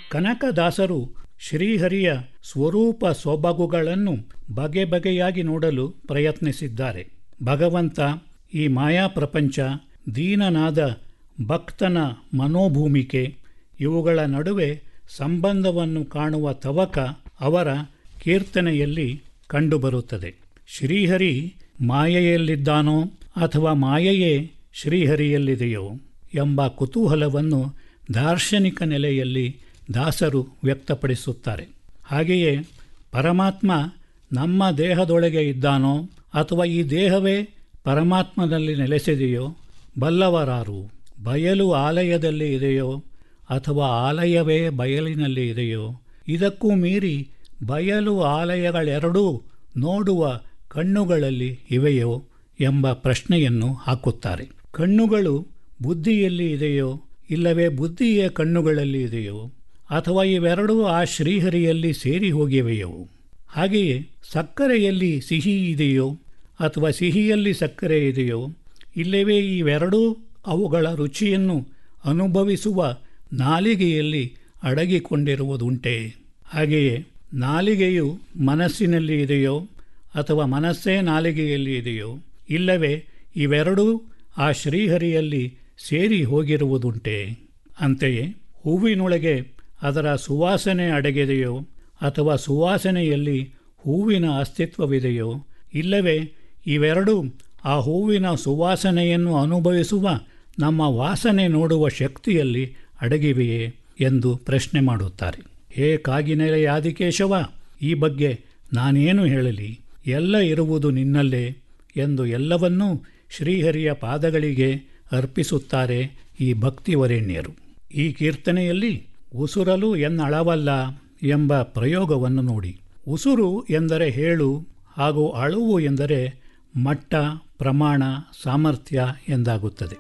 ಕನಕದಾಸರು ಶ್ರೀಹರಿಯ ಸ್ವರೂಪ ಸೊಬಗುಗಳನ್ನು ಬಗೆ ಬಗೆಯಾಗಿ ನೋಡಲು ಪ್ರಯತ್ನಿಸಿದ್ದಾರೆ. ಭಗವಂತ, ಈ ಮಾಯಾ ಪ್ರಪಂಚ, ದೀನನಾದ ಭಕ್ತನ ಮನೋಭೂಮಿಕೆ, ಇವುಗಳ ನಡುವೆ ಸಂಬಂಧವನ್ನು ಕಾಣುವ ತವಕ ಅವರ ಕೀರ್ತನೆಯಲ್ಲಿ ಕಂಡುಬರುತ್ತದೆ. ಶ್ರೀಹರಿ ಮಾಯೆಯಲ್ಲಿದ್ದಾನೋ ಅಥವಾ ಮಾಯೆಯೇ ಶ್ರೀಹರಿಯಲ್ಲಿದೆಯೋ ಎಂಬ ಕುತೂಹಲವನ್ನು ದಾರ್ಶನಿಕ ನೆಲೆಯಲ್ಲಿ ದಾಸರು ವ್ಯಕ್ತಪಡಿಸುತ್ತಾರೆ. ಹಾಗೆಯೇ ಪರಮಾತ್ಮ ನಮ್ಮ ದೇಹದೊಳಗೆ ಇದ್ದಾನೋ ಅಥವಾ ಈ ದೇಹವೇ ಪರಮಾತ್ಮನಲ್ಲಿ ನೆಲೆಸಿದೆಯೋ ಬಲ್ಲವರಾರು. ಬಯಲು ಆಲಯದಲ್ಲಿ ಇದೆಯೋ ಅಥವಾ ಆಲಯವೇ ಬಯಲಿನಲ್ಲಿ ಇದೆಯೋ, ಇದಕ್ಕೂ ಮೀರಿ ಬಯಲು ಆಲಯಗಳೆರಡೂ ನೋಡುವ ಕಣ್ಣುಗಳಲ್ಲಿ ಇವೆಯೋ ಎಂಬ ಪ್ರಶ್ನೆಯನ್ನು ಹಾಕುತ್ತಾರೆ. ಕಣ್ಣುಗಳು ಬುದ್ಧಿಯಲ್ಲಿ ಇದೆಯೋ ಇಲ್ಲವೇ ಬುದ್ಧಿಯೇ ಕಣ್ಣುಗಳಲ್ಲಿ ಇದೆಯೋ ಅಥವಾ ಇವೆರಡೂ ಆ ಶ್ರೀಹರಿಯಲ್ಲಿ ಸೇರಿ ಹೋಗಿವೆಯೋ? ಹಾಗೆಯೇ ಸಕ್ಕರೆಯಲ್ಲಿ ಸಿಹಿ ಇದೆಯೋ ಅಥವಾ ಸಿಹಿಯಲ್ಲಿ ಸಕ್ಕರೆ ಇದೆಯೋ, ಇಲ್ಲವೇ ಇವೆರಡೂ ಅವುಗಳ ರುಚಿಯನ್ನು ಅನುಭವಿಸುವ ನಾಲಿಗೆಯಲ್ಲಿ ಅಡಗಿಕೊಂಡಿರುವುದುಂಟೆ? ಹಾಗೆಯೇ ನಾಲಿಗೆಯು ಮನಸ್ಸಿನಲ್ಲಿ ಇದೆಯೋ ಅಥವಾ ಮನಸ್ಸೇ ನಾಲಿಗೆಯಲ್ಲಿ ಇದೆಯೋ, ಇಲ್ಲವೇ ಇವೆರಡೂ ಆ ಶ್ರೀಹರಿಯಲ್ಲಿ ಸೇರಿ ಹೋಗಿರುವುದುಂಟೆ? ಅಂತೆಯೇ ಹೂವಿನೊಳಗೆ ಅದರ ಸುವಾಸನೆ ಅಡಗಿದೆಯೋ ಅಥವಾ ಸುವಾಸನೆಯಲ್ಲಿ ಹೂವಿನ ಅಸ್ತಿತ್ವವಿದೆಯೋ, ಇಲ್ಲವೇ ಇವೆರಡೂ ಆ ಹೂವಿನ ಸುವಾಸನೆಯನ್ನು ಅನುಭವಿಸುವ ನಮ್ಮ ವಾಸನೆ ನೋಡುವ ಶಕ್ತಿಯಲ್ಲಿ ಅಡಗಿವೆಯೇ ಎಂದು ಪ್ರಶ್ನೆ ಮಾಡುತ್ತಾರೆ. ಹೇ ಕಾಗಿನೆಲೆ ಆದಿಕೇಶವ, ಈ ಬಗ್ಗೆ ನಾನೇನು ಹೇಳಲಿ? ಎಲ್ಲ ಇರುವುದು ನಿನ್ನಲ್ಲೇ ಎಂದು ಎಲ್ಲವನ್ನೂ ಶ್ರೀಹರಿಯ ಪಾದಗಳಿಗೆ ಅರ್ಪಿಸುತ್ತಾರೆ ಈ ಭಕ್ತಿವರೇಣ್ಯರು. ಈ ಕೀರ್ತನೆಯಲ್ಲಿ ಉಸುರಲು ಎನ್ನಳವಲ್ಲ ಎಂಬ ಪ್ರಯೋಗವನ್ನು ನೋಡಿ. ಉಸುರು ಎಂದರೆ ಹೇಳು ಹಾಗೂ ಅಳುವು ಎಂದರೆ ಮಟ್ಟ, ಪ್ರಮಾಣ, ಸಾಮರ್ಥ್ಯ ಎಂದಾಗುತ್ತದೆ.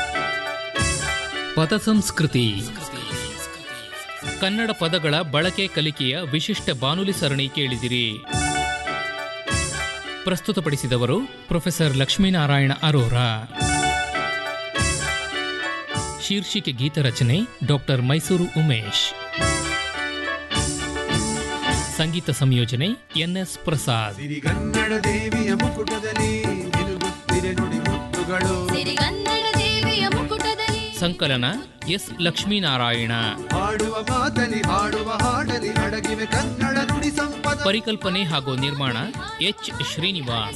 ಪದ ಸಂಸ್ಕೃತಿ, ಕನ್ನಡ ಪದಗಳ ಬಳಕೆ ಕಲಿಕೆಯ ವಿಶಿಷ್ಟ ಬಾನುಲಿ ಸರಣಿ ಕೇಳಿದಿರಿ. ಪ್ರಸ್ತುತಪಡಿಸಿದವರು ಪ್ರೊಫೆಸರ್ ಲಕ್ಷ್ಮೀನಾರಾಯಣ ಅರೋರಾ. ಶೀರ್ಷಿಕೆ ಗೀತರಚನೆ ಡಾಕ್ಟರ್ ಮೈಸೂರು ಉಮೇಶ್. ಸಂಗೀತ ಸಂಯೋಜನೆ ಎನ್ಎಸ್ ಪ್ರಸಾದ್. ಸಿರಿಗನ್ನಡ ದೇವಿಯ ಮುಕುಟದಲ್ಲಿ ನಿಲುಗುತ್ತಿರೆ ನುಡಿ ಮುತ್ತುಗಳು. ಸಿರಿಗನ್ನಡ ದೇವಿಯ ಮುಕುಟದಲ್ಲಿ ಸಂಕಲನ ಎಸ್ ಲಕ್ಷ್ಮೀನಾರಾಯಣ. ಹಾಡುವ ಮಾತಲಿ ಹಾಡುವ ಹಾಡಲಿ ಅಡಗಿವೆ ಕನ್ನಡ ನುಡಿ ಸಂಪದ. ಪರಿಕಲ್ಪನೆ ಹಾಗೂ ನಿರ್ಮಾಣ ಎಚ್ ಶ್ರೀನಿವಾಸ್.